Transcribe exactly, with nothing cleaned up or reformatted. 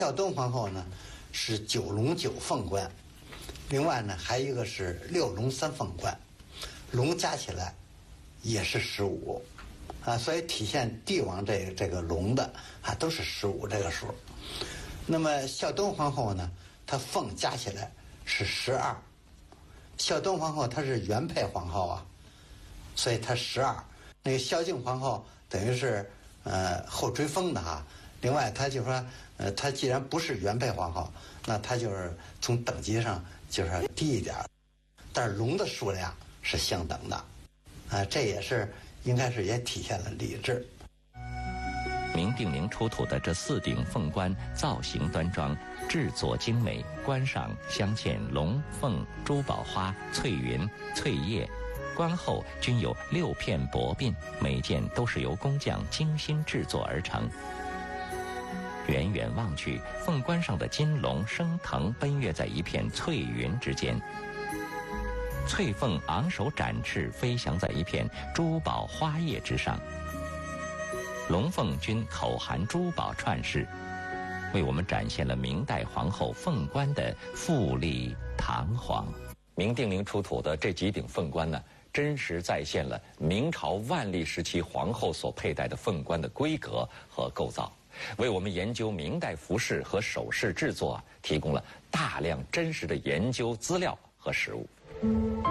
孝敦皇后呢是九龙九凤冠，另外呢还有一个是六龙三凤冠，龙加起来也是十五，啊，所以体现帝王这个这个龙的啊都是十五这个数。那么孝敦皇后呢，她凤加起来是十二。孝敦皇后她是原配皇后啊，所以她十二。那个孝敬皇后等于是呃后追封的哈。另外，她就说呃她既然不是原配皇后，那她就是从等级上就是低一点，但是龙的数量是相等的，啊，这也是应该是也体现了礼制。 明定陵出土的这四顶凤冠造型端庄，制作精美，冠上镶嵌龙凤、珠宝花、翠云、翠叶，冠后均有六片薄鬓，每件都是由工匠精心制作而成。远远望去，凤冠上的金龙升腾奔跃在一片翠云之间，翠凤昂首展翅，飞翔在一片珠宝花叶之上。龙凤均口含珠宝串饰，为我们展现了明代皇后凤冠的富丽堂皇。明定陵出土的这几顶凤冠呢，真实再现了明朝万历时期皇后所佩戴的凤冠的规格和构造，为我们研究明代服饰和首饰制作提供了大量真实的研究资料和实物。